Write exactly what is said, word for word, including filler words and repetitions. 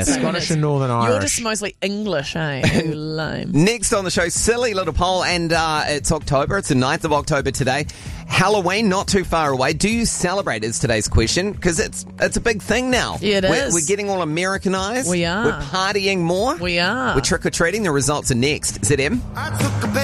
Yeah, Scottish and Northern You're Irish. just mostly English, eh? You lame. Next on the show, silly little poll, and uh, it's October. It's the ninth of October today. Halloween, not too far away. Do you celebrate is today's question? Because it's it's a big thing now. Yeah, it we're, is. We're getting all Americanized. We are. We're partying more. We are. We're trick-or-treating. The results are next. Z M.